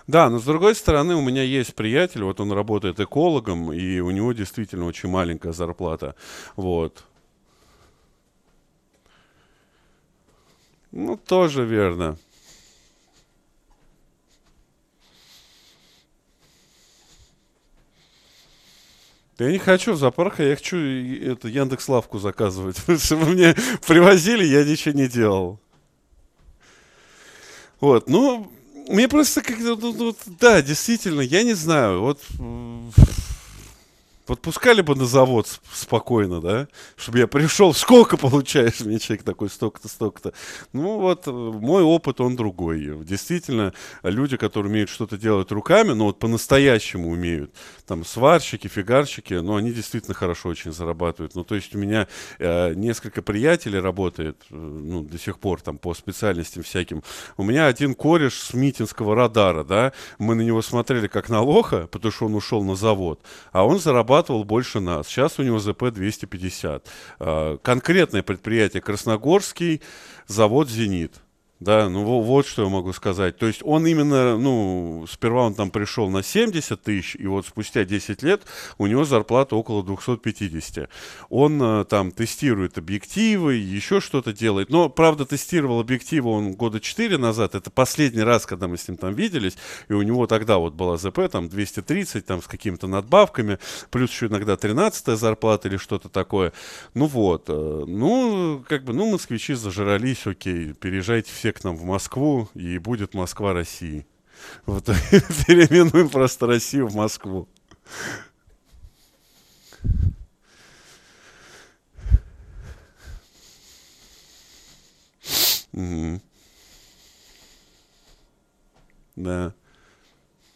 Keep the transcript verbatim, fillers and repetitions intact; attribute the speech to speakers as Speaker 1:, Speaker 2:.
Speaker 1: Да, но с другой стороны, у меня есть приятель, вот он работает экологом, и у него действительно очень маленькая зарплата. Вот. Ну, тоже верно. Я не хочу в зоопарк, а я хочу и- это, Яндекс.Лавку заказывать. Чтобы мне привозили, я ничего не делал. Вот, ну, мне просто как-то, ну, ну, вот, да, действительно, я не знаю, вот, м, вот пускали бы на завод с- спокойно, да, чтобы я пришел, сколько получаешь, мне человек такой, столько-то, столько-то. Ну вот, э, мой опыт, он другой. Действительно, люди, которые умеют что-то делать руками, ну вот по-настоящему умеют, там, сварщики, фигарщики, ну, они действительно хорошо очень зарабатывают. Ну, то есть у меня э, несколько приятелей работает, э, ну, до сих пор, там, по специальностям всяким. У меня один кореш с митинского радара, да, мы на него смотрели как на лоха, потому что он ушел на завод, а он зарабатывал больше нас. Сейчас у него ЗП двести пятьдесят. А, конкретное предприятие Красногорский, завод «Зенит». Да, ну во- вот что я могу сказать. То есть он именно, ну, сперва он там пришел на семьдесят тысяч, и вот спустя десять лет у него зарплата около двести пятьдесят. Он э, там тестирует объективы, еще что-то делает. Но, правда, тестировал объективы он года четыре назад. Это последний раз, когда мы с ним там виделись. И у него тогда вот была ЗП, там двести тридцать, там с какими-то надбавками. Плюс еще иногда тринадцатая зарплата или что-то такое. Ну вот. э, Ну, как бы, ну, москвичи зажрались, окей. Переезжайте все к нам в Москву, и будет Москва России. Вот переименуем просто Россию в Москву. Мгм. Да.